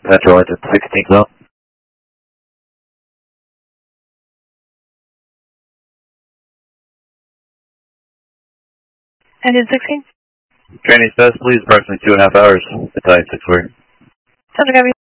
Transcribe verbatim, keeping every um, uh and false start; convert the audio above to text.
Petrol engine sixteen zone. Engine sixteen. Training status, please, approximately two and a half hours. Battalion six four. Center copy.